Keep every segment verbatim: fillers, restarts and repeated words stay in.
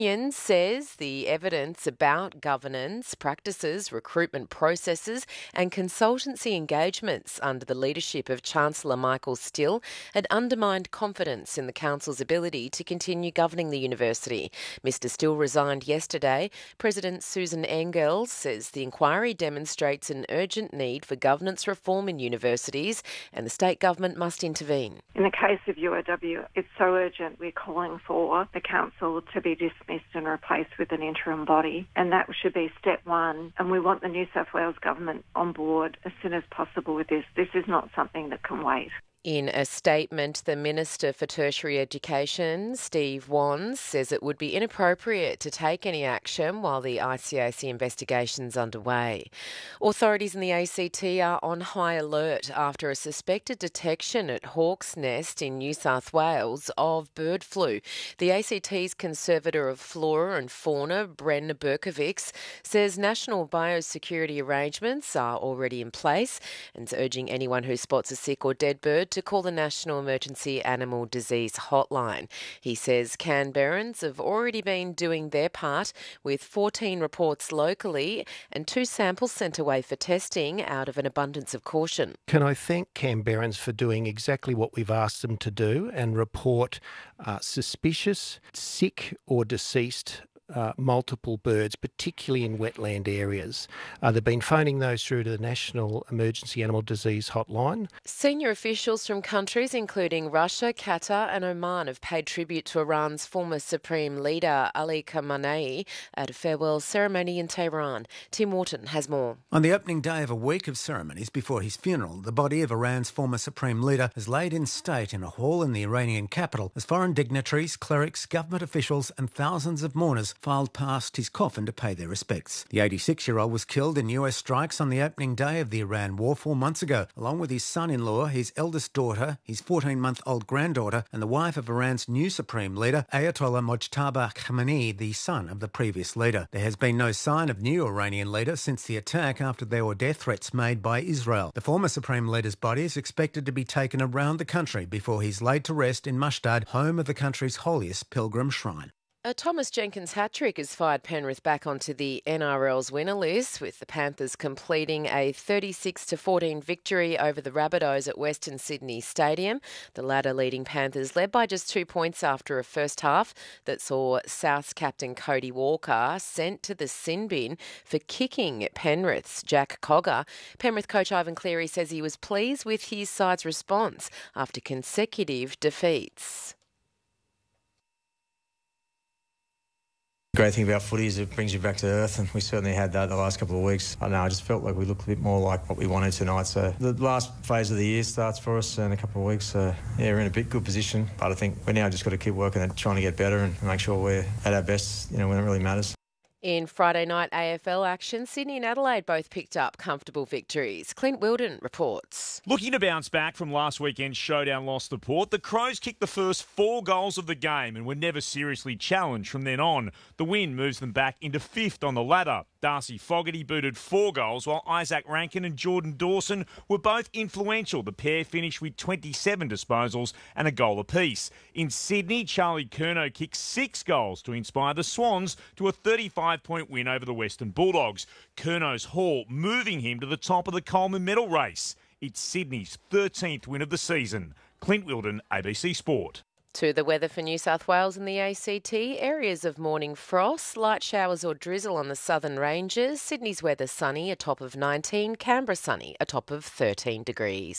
Union says the evidence about governance practices, recruitment processes and consultancy engagements under the leadership of Chancellor Michael Still had undermined confidence in the Council's ability to continue governing the university. Mister Still resigned yesterday. President Susan Engels says the inquiry demonstrates an urgent need for governance reform in universities and the state government must intervene. In the case of U O W, it's so urgent we're calling for the Council to be dismissed and replaced with an interim body, and that should be step one. And we want the New South Wales government on board as soon as possible with this. This is not something that can wait. In a statement, the Minister for Tertiary Education, Steve Wands, says it would be inappropriate to take any action while the I C A C investigation is underway. Authorities in the A C T are on high alert after a suspected detection at Hawk's Nest in New South Wales of bird flu. The A C T's Conservator of Flora and Fauna, Bren Berkovics, says national biosecurity arrangements are already in place and is urging anyone who spots a sick or dead bird to call the National Emergency Animal Disease Hotline. He says Canberrans have already been doing their part with fourteen reports locally and two samples sent away for testing out of an abundance of caution. Can I thank Canberrans for doing exactly what we've asked them to do and report uh, suspicious, sick or deceased Uh, multiple birds, particularly in wetland areas. Uh, they've been phoning those through to the National Emergency Animal Disease Hotline. Senior officials from countries including Russia, Qatar and Oman have paid tribute to Iran's former Supreme Leader Ali Khamenei at a farewell ceremony in Tehran. Tim Wharton has more. On the opening day of a week of ceremonies before his funeral, the body of Iran's former Supreme Leader is laid in state in a hall in the Iranian capital as foreign dignitaries, clerics, government officials and thousands of mourners filed past his coffin to pay their respects. The eighty-six-year-old was killed in U S strikes on the opening day of the Iran war four months ago, along with his son-in-law, his eldest daughter, his fourteen-month-old granddaughter, and the wife of Iran's new Supreme Leader, Ayatollah Mojtaba Khamenei, the son of the previous leader. There has been no sign of new Iranian leader since the attack after there were death threats made by Israel. The former Supreme Leader's body is expected to be taken around the country before he's laid to rest in Mashdad, home of the country's holiest pilgrim shrine. A Thomas Jenkins hat-trick has fired Penrith back onto the N R L's winner list, with the Panthers completing a thirty-six to fourteen victory over the Rabbitohs at Western Sydney Stadium. The latter leading Panthers led by just two points after a first half that saw Souths captain Cody Walker sent to the sin bin for kicking Penrith's Jack Cogger. Penrith coach Ivan Cleary says he was pleased with his side's response after consecutive defeats. The great thing about footy is it brings you back to earth, and we certainly had that the last couple of weeks. I don't know, I just felt like we looked a bit more like what we wanted tonight. So the last phase of the year starts for us in a couple of weeks. So yeah, we're in a bit good position, but I think we now just got to keep working at trying to get better and make sure we're at our best, you know, when it really matters. In Friday night A F L action, Sydney and Adelaide both picked up comfortable victories. Clint Wilden reports. Looking to bounce back from last weekend's showdown loss to Port, the Crows kicked the first four goals of the game and were never seriously challenged from then on. The win moves them back into fifth on the ladder. Darcy Fogarty booted four goals, while Isaac Rankin and Jordan Dawson were both influential. The pair finished with twenty-seven disposals and a goal apiece. In Sydney, Charlie Curnow kicked six goals to inspire the Swans to a thirty-five point win over the Western Bulldogs. Curnow's haul moving him to the top of the Coleman medal race. It's Sydney's thirteenth win of the season. Clint Wilden, A B C Sport. To the weather for New South Wales and the A C T, areas of morning frost, light showers or drizzle on the southern ranges. Sydney's weather sunny, a top of nineteen. Canberra sunny, a top of thirteen degrees.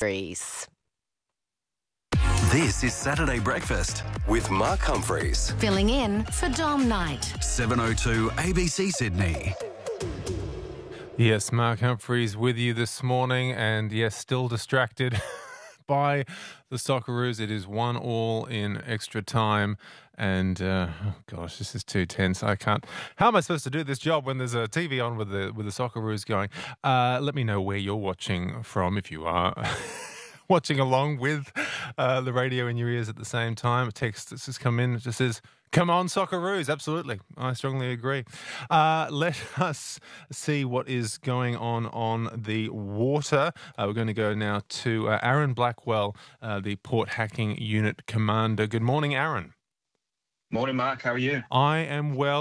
This is Saturday Breakfast with Mark Humphreys. Filling in for Dom Knight. seven oh two A B C Sydney. Yes, Mark Humphreys with you this morning, and yes, still distracted by the Socceroos. It is one all in extra time, and uh, oh gosh, this is too tense. I can't. How am I supposed to do this job when there's a T V on with the with the Socceroos going? Uh, let me know where you're watching from if you are. Watching along with uh, the radio in your ears at the same time. A text that's just come in. It just says, come on, Socceroos. Absolutely. I strongly agree. Uh, let us see what is going on on the water. Uh, we're going to go now to uh, Aaron Blackwell, uh, the Port Hacking Unit Commander. Good morning, Aaron. Morning, Mark. How are you? I am well.